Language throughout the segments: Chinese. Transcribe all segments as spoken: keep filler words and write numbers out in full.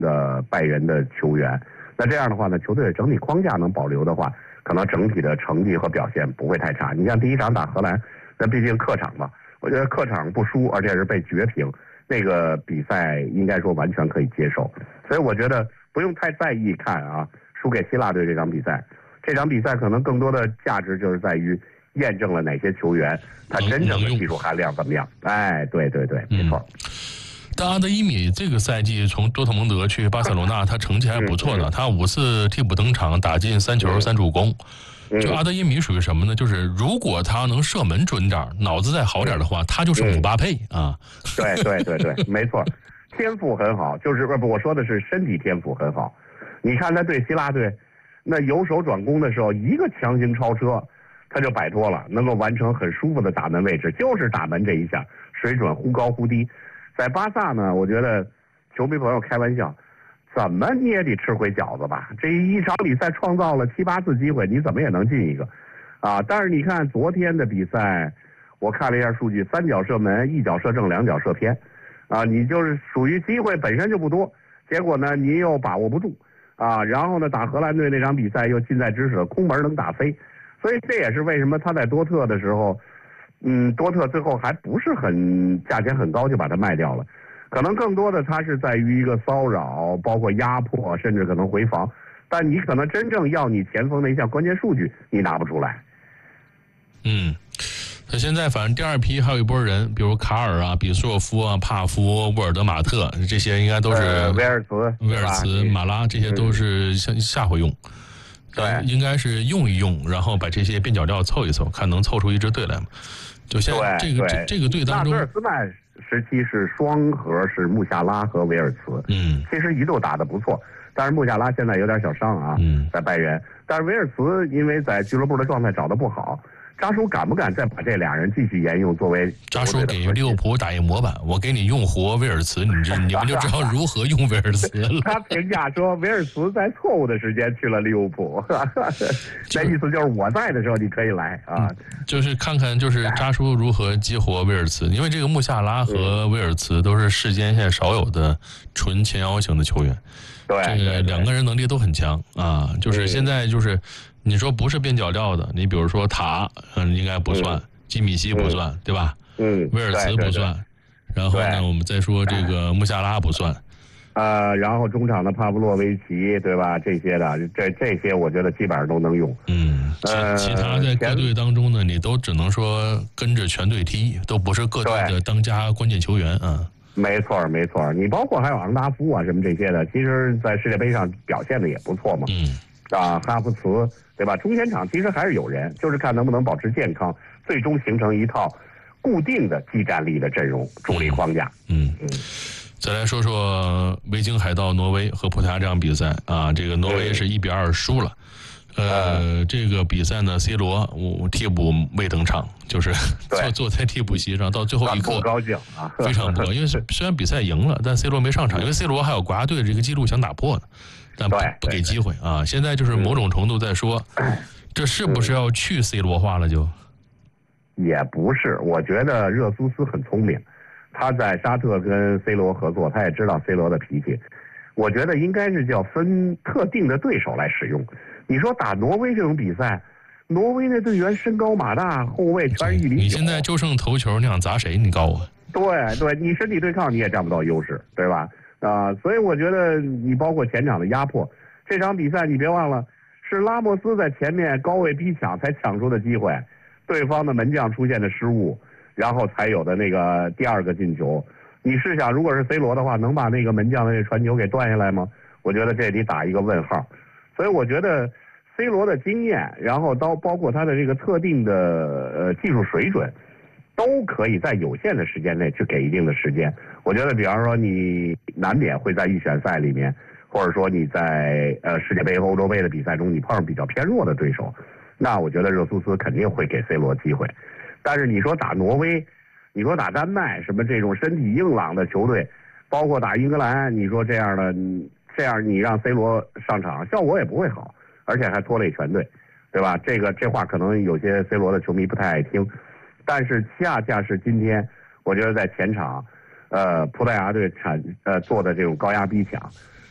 的拜仁的球员。那这样的话呢，球队的整体框架能保留的话，可能整体的成绩和表现不会太差。你像第一场打荷兰，那毕竟客场嘛，我觉得客场不输，而且是被绝平，那个比赛应该说完全可以接受。所以我觉得不用太在意看啊，输给希腊队这场比赛。这场比赛可能更多的价值就是在于验证了哪些球员他真正的技术含量怎么样。哎，对对对，没错。 嗯，但阿德伊米这个赛季从多特蒙德去巴塞罗那，他成绩还不错的，他五次替补登场，打进三球三助攻。就阿德伊米属于什么呢？就是如果他能射门准点，脑子再好点的话，他就是姆巴佩啊。 对对对对，没错，天赋很好，就是不我说的是身体天赋很好。你看他对希腊队，那由守转攻的时候，一个强行超车，他就摆脱了，能够完成很舒服的打门位置，就是打门这一下，水准忽高忽低。在巴萨呢，我觉得球迷朋友开玩笑，怎么你也得吃回饺子吧？这一场比赛创造了七八次机会，你怎么也能进一个，啊！但是你看昨天的比赛，我看了一下数据，三脚射门，一脚射正，两脚射偏，啊，你就是属于机会本身就不多，结果呢你又把握不住，啊，然后呢打荷兰队那场比赛又近在咫尺，空门能打飞，所以这也是为什么他在多特的时候。嗯，多特最后还不是很价钱很高就把它卖掉了，可能更多的它是在于一个骚扰，包括压迫，甚至可能回防，但你可能真正要你前锋的一项关键数据你拿不出来。 嗯，那现在反正第二批还有一波人，比如卡尔啊、比索夫啊、帕夫、沃尔德马特，这些应该都是、 呃、威尔茨、 威尔茨、马拉，这些都是下下回用。 对， 应该是用一用，然后把这些边角料凑一凑，看能凑出一支队来吗？就现在这个这这个队当中， 纳泽尔斯曼时期是双核，是穆夏拉和维尔茨， 嗯， 其实一度打得不错，但是穆夏拉现在有点小伤啊， 嗯， 在拜仁，但是维尔茨因为在俱乐部的状态找得不好。扎叔敢不敢再把这俩人继续沿用作为？ 扎叔给利物浦打一模板，我给你用活威尔茨，你这你们就知道如何用威尔茨了。 他评价说，威尔茨在错误的时间去了利物浦，那意思就是我在的时候你可以来啊、嗯。 就是看看就是扎叔如何激活威尔茨，因为这个穆夏拉和威尔茨都是世间现在少有的纯前腰型的球员， 对， 这个两个人能力都很强啊，就是现在就是。你说不是边角料的，你比如说塔，嗯，应该不算，嗯、基米希不算， 嗯、 对吧？ 嗯， 威尔茨不算，然后呢，我们再说这个穆夏拉不算， 呃，然后中场的帕布洛维奇，对吧？这些的，这这些我觉得基本上都能用。 嗯，其、呃、其他在各队当中呢，你都只能说跟着全队踢，都不是各队的当家关键球员啊。 没错，没错，你包括还有昂达夫啊什么这些的，其实在世界杯上表现的也不错嘛。 嗯。 啊，哈弗茨，对吧？中前场其实还是有人，就是看能不能保持健康，最终形成一套固定的技战力的阵容主力框架。 嗯嗯。再来说说维京海盗挪威和葡萄牙这场比赛啊，这个挪威是一比二输了。呃， 嗯、 这个比赛呢 ，C 罗我替补未登场，就是坐坐在替补席上，到最后一刻不高兴啊， 非常不高兴。因为虽然比赛赢了，但 C 罗没上场，因为 C 罗还有国家队的这个记录想打破呢。但不不给机会啊！现在就是某种程度在说，这是不是要去 C 罗化了就？ 也不是，我觉得热苏斯很聪明，他在沙特跟 C 罗合作，他也知道 C 罗的脾气。我觉得应该是叫分特定的对手来使用。你说打挪威这种比赛，挪威那队员身高马大，后卫全是一厘九。 你现在就剩头球，你想砸谁？你告诉我。 对对，你身体对抗你也占不到优势，对吧？啊，所以我觉得你包括前场的压迫，这场比赛你别忘了是拉莫斯在前面高位逼抢才抢出的机会，对方的门将出现的失误，然后才有的那个第二个进球。你试想，如果是 C 罗的话，能把那个门将的那传球给断下来吗？我觉得这得打一个问号。所以我觉得 C 罗的经验，然后到包括他的这个特定的呃技术水准，都可以在有限的时间内去给一定的时间。我觉得，比方说你难免会在预选赛里面，或者说你在呃世界杯和欧洲杯的比赛中，你碰上比较偏弱的对手，那我觉得热苏斯肯定会给 C 罗机会。但是你说打挪威，你说打丹麦，什么这种身体硬朗的球队，包括打英格兰，你说这样的，这样你让 C 罗上场，效果也不会好，而且还拖累全队，对吧？这个这话可能有些 C 罗的球迷不太爱听，但是恰恰是今天，我觉得在前场。呃，葡萄牙队产呃做的这种高压逼抢，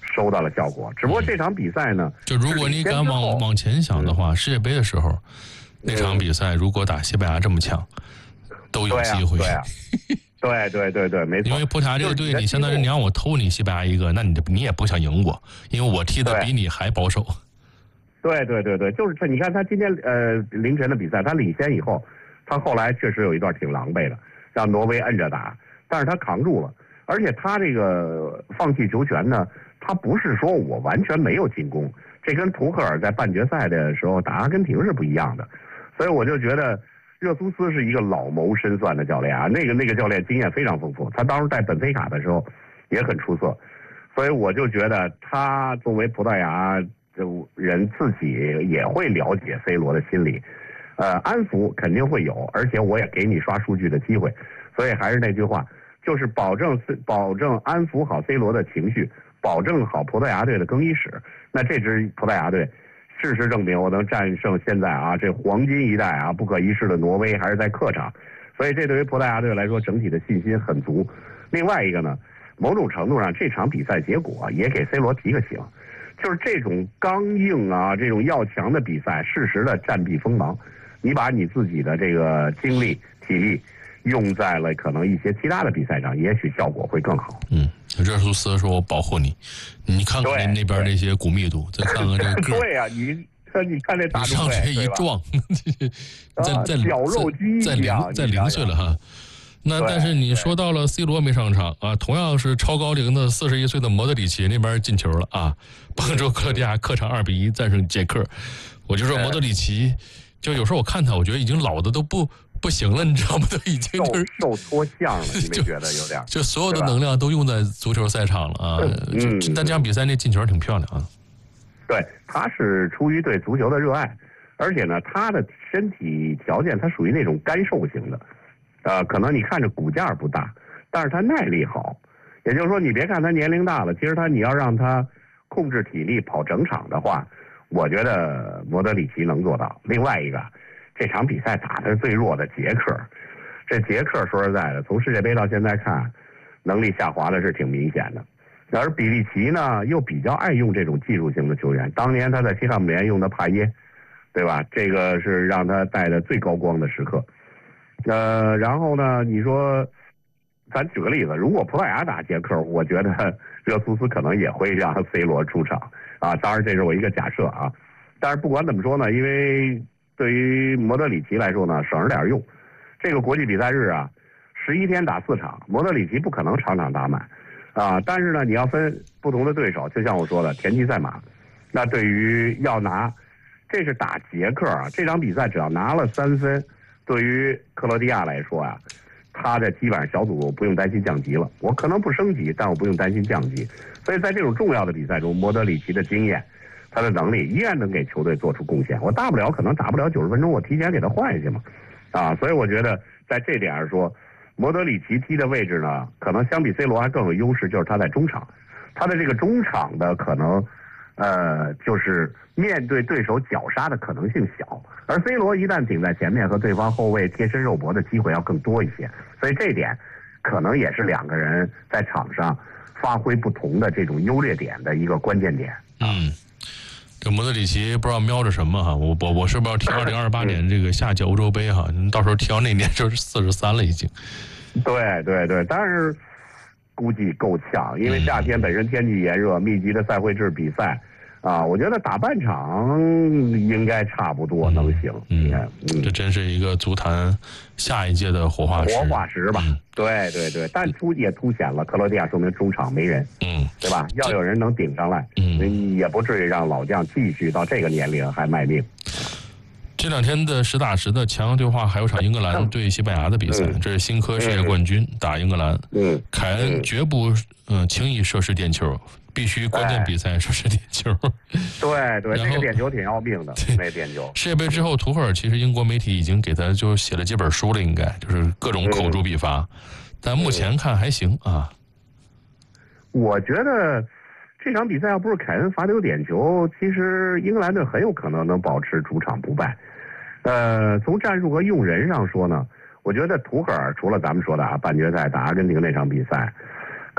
收到了效果。只不过这场比赛呢， 就如果你敢往往前想的话，世界杯的时候，那场比赛如果打西班牙这么强，都有机会。 对啊，对对对对，没错。 因为葡萄牙这个队，你相当于你让我偷你西班牙一个，那你你也不想赢我，因为我踢的比你还保守。 对对对对，就是你看他今天呃凌晨的比赛，他领先以后，他后来确实有一段挺狼狈的，让挪威摁着打，但是他扛住了，而且他这个放弃球权呢，他不是说我完全没有进攻，这跟图赫尔在半决赛的时候打阿根廷是不一样的，所以我就觉得热苏斯是一个老谋深算的教练啊，那个那个教练经验非常丰富，他当时带本菲卡的时候也很出色，所以我就觉得他作为葡萄牙人自己也会了解 C 罗的心理，呃，安抚肯定会有，而且我也给你刷数据的机会，所以还是那句话，就是保证保证安抚好 C 罗的情绪，保证好葡萄牙队的更衣室。那这支葡萄牙队事实证明，我能战胜现在啊这黄金一代啊不可一世的挪威，还是在客场，所以这对于葡萄牙队来说整体的信心很足。另外一个呢，某种程度上这场比赛结果也给 C 罗提个醒。就是这种刚硬啊，这种要强的比赛，适时的暂避锋芒，你把你自己的这个精力、体力用在了可能一些其他的比赛上，也许效果会更好。 嗯，热苏斯说我保护你，你看看那边那些骨密度，再看看这个。 对呀、啊，你你看这大上去一撞，再再绞肉机再零再零碎了哈。那但是你说到了 C 罗没上场啊，同样是超高龄的四十一岁的莫德里奇那边进球了啊，帮助克罗地亚客场二比一战胜捷克。我就说莫德里奇，就有时候我看他，我觉得已经老的都不不行了，你知道吗？都已经就是受脱相了，你没觉得有点？ 就所有的能量都用在足球赛场了啊！嗯，但这场比赛那进球挺漂亮啊。 对，他是出于对足球的热爱，而且呢，他的身体条件他属于那种干瘦型的。呃，可能你看着骨架不大，但是他耐力好，也就是说，你别看他年龄大了，其实他你要让他控制体力跑整场的话，我觉得莫德里奇能做到。另外一个，这场比赛打的是最弱的捷克，这捷克说实在的，从世界杯到现在看，能力下滑的是挺明显的。而比利奇呢，又比较爱用这种技术型的球员，当年他在西汉姆联用的帕耶，对吧？这个是让他带的最高光的时刻。呃，然后呢？你说，咱举个例子，如果葡萄牙打捷克，我觉得热苏斯可能也会让 C 罗出场啊。当然，这是我一个假设啊。但是不管怎么说呢，因为对于莫德里奇来说呢，省着点用。这个国际比赛日啊，十一天打四场，莫德里奇不可能场场打满啊。但是呢，你要分不同的对手，就像我说的，田忌赛马。那对于要拿，这是打捷克啊，这场比赛只要拿了三分。对于克罗地亚来说啊，他的基本上小组不用担心降级了。我可能不升级，但我不用担心降级。所以在这种重要的比赛中，莫德里奇的经验、他的能力依然能给球队做出贡献。我大不了可能打不了九十分钟，我提前给他换下去嘛，啊，所以我觉得在这点上说，莫德里奇踢的位置呢，可能相比 C 罗还更有优势，就是他在中场，他的这个中场的可能。呃，就是面对对手绞杀的可能性小，而 C 罗一旦顶在前面，和对方后卫贴身肉搏的机会要更多一些，所以这点可能也是两个人在场上发挥不同的这种优劣点的一个关键点。 嗯，这莫德里奇不知道瞄着什么哈，我我我是不是要踢二零二八年这个夏季欧洲杯哈？到时候踢到那年就是四十三了已经。 对对对，但是估计够呛，因为夏天本身天气炎热，密集的赛会制比赛。啊，我觉得打半场应该差不多能行。 嗯，嗯这真是一个足坛下一届的活化石。 活化石吧，嗯、对对对，但凸也凸显了克罗地亚说明中场没人， 嗯， 对吧？要有人能顶上来， 嗯， 也不至于让老将继续到这个年龄还卖命。 这两天的实打实的强强对话，还有场英格兰对西班牙的比赛，嗯、这是新科世界冠军、嗯、打英格兰， 嗯， 凯恩绝不嗯、呃、轻易射失点球。必须关键比赛射失点球， 对对，这个点球挺要命的，那点球。 世界杯之后，图赫尔其实英国媒体已经给他就写了几本书了，应该就是各种口诛笔伐，嗯、但目前看还行啊。 我觉得这场比赛要不是凯恩罚丢点球，其实英格兰队很有可能能保持主场不败。呃，从战术和用人上说呢，我觉得图赫尔除了咱们说的啊半决赛打阿根廷那场比赛。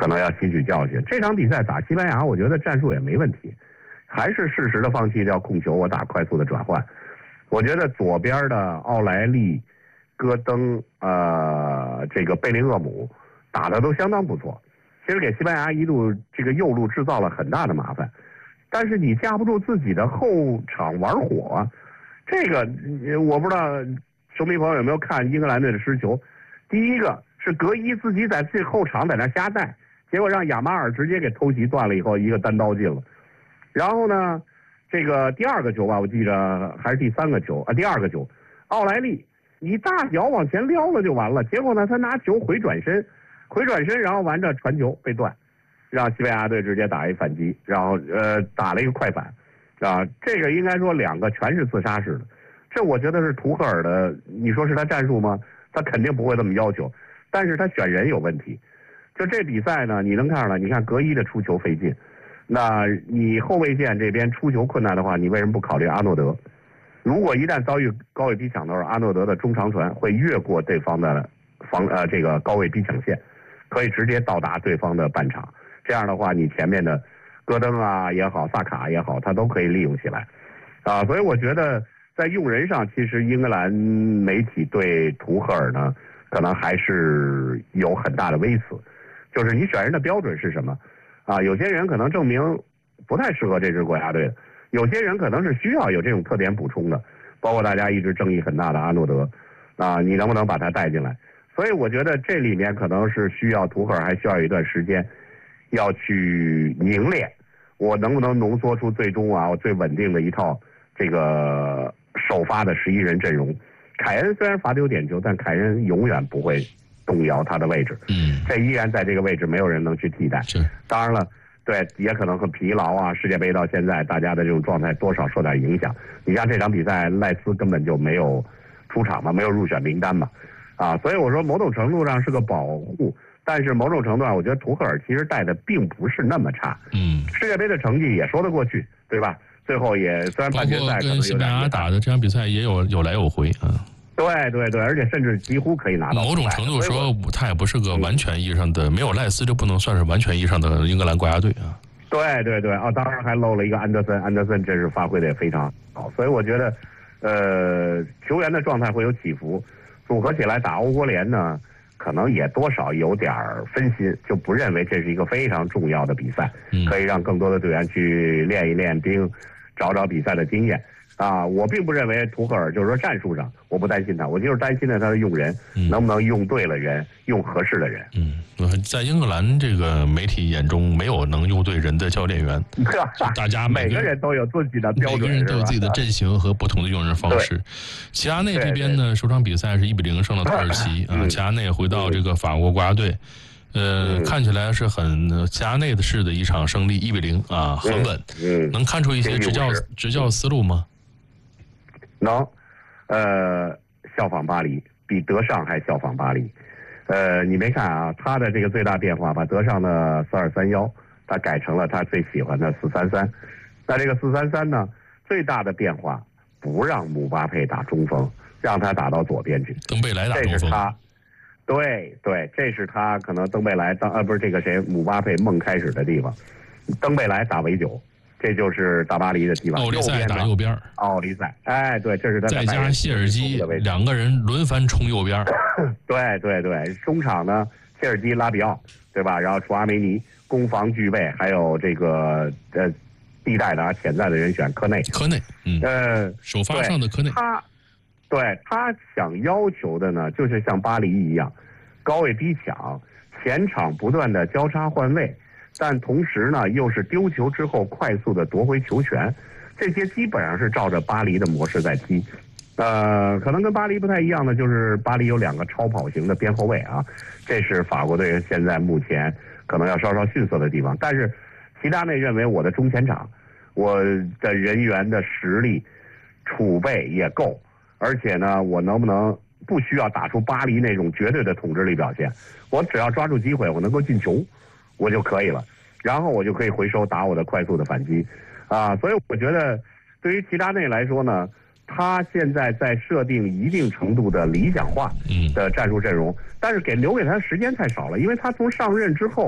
可能要吸取教训。这场比赛打西班牙，我觉得战术也没问题，还是适时的放弃掉控球，我打快速的转换。我觉得左边的奥莱利、戈登、呃，这个贝林厄姆打的都相当不错，其实给西班牙一路这个右路制造了很大的麻烦。但是你架不住自己的后场玩火啊，这个我不知道球迷朋友有没有看英格兰队的失球。第一个是格伊自己在最后场在那瞎带，结果让亚马尔直接给偷袭断了以后，一个单刀进了。然后呢，这个第二个球吧，我记着还是第三个球啊，第二个球，奥莱利你大脚往前撩了就完了，结果呢他拿球回转身，回转身然后完着传球被断，让西班牙队直接打一反击，然后呃打了一个快反，啊，这个应该说两个全是自杀式的，这我觉得是图赫尔的，你说是他战术吗？他肯定不会这么要求，但是他选人有问题。就这比赛呢，你能看出来，你看格伊的出球费劲，那你后卫线这边出球困难的话，你为什么不考虑阿诺德？如果一旦遭遇高位逼抢的时候，阿诺德的中长传会越过对方的防呃这个高位逼抢线，可以直接到达对方的半场。这样的话，你前面的戈登啊也好，萨卡也好，他都可以利用起来，啊，所以我觉得在用人上，其实英格兰媒体对图赫尔呢，可能还是有很大的微词，就是你选人的标准是什么？啊，有些人可能证明不太适合这支国家队，有些人可能是需要有这种特点补充的，包括大家一直争议很大的阿诺德，啊，你能不能把他带进来？所以我觉得这里面可能是需要图赫尔还需要一段时间，要去凝练，我能不能浓缩出最终啊我最稳定的一套这个首发的十一人阵容。凯恩虽然罚丢点球，但凯恩永远不会动摇他的位置， 嗯， 这依然在这个位置没有人能去替代。 是， 当然了，对，也可能和疲劳啊，世界杯到现在大家的这种状态多少受点影响。你像这场比赛，赖斯根本就没有出场嘛，没有入选名单嘛，啊，所以我说某种程度上是个保护，但是某种程度上，我觉得图赫尔其实带的并不是那么差。 嗯， 世界杯的成绩也说得过去，对吧？最后也虽然半决赛跟西班牙打的这场比赛也有有来有回啊。 对对对，而且甚至几乎可以拿到。 某种程度说，他也不是个完全意义上的，没有赖斯就不能算是完全意义上的英格兰国家队啊。 对对对，啊，当然还漏了一个安德森，安德森这是发挥的也非常好，所以我觉得，呃，球员的状态会有起伏，组合起来打欧国联呢，可能也多少有点分心，就不认为这是一个非常重要的比赛， 嗯、 可以让更多的队员去练一练兵，找找比赛的经验。啊，我并不认为图赫尔就是说战术上我不担心他，我就是担心的他的用人、嗯、能不能用对了人，用合适的人。 嗯，在英格兰这个媒体眼中，没有能用对人的教练员，大家每个人都有自己的标准， 每个人都有自己的阵型和不同的用人方式。齐达内这边呢，首场比赛是一比零胜了土耳其啊，齐达内回到这个法国国家队。呃、嗯，看起来是很齐达内的式的一场胜利，一比零啊，很稳。 嗯， 能看出一些执教执教思路吗？ 能，呃，效仿巴黎，比德尚还效仿巴黎。呃，你没看啊？他的这个最大变化，把德尚的四二三幺，他改成了他最喜欢的四三三。那这个四三三呢，最大的变化不让姆巴佩打中锋，让他打到左边去。 登贝莱打中锋。 这是他，对对，这是他可能登贝莱当呃不是这个谁姆巴佩梦开始的地方。登贝莱打围九。这就是大巴黎的地方， 奥利塞打右边， 奥利塞，哎，对，这是他再加谢尔基两个人轮番冲右边， 对对对，中场呢，切尔基拉比奥，对吧？然后楚阿梅尼，攻防俱备，还有这个呃地带的潜在的人选科内， 科内，嗯， 呃， 首发上的科内， 他对他想要求的呢，就是像巴黎一样，高位逼抢，前场不断的交叉换位。但同时呢，又是丢球之后快速的夺回球权，这些基本上是照着巴黎的模式在踢。呃，可能跟巴黎不太一样的就是巴黎有两个超跑型的边后卫啊，这是法国队现在目前可能要稍稍逊色的地方。但是齐达内认为我的中前场，我的人员的实力储备也够，而且呢，我能不能不需要打出巴黎那种绝对的统治力表现，我只要抓住机会，我能够进球。我就可以了，然后我就可以回收打我的快速的反击，啊，所以我觉得对于齐达内来说呢，他现在在设定一定程度的理想化的战术阵容，但是给留给他的时间太少了，因为他从上任之后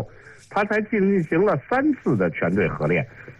他才进行了三次的全队合练。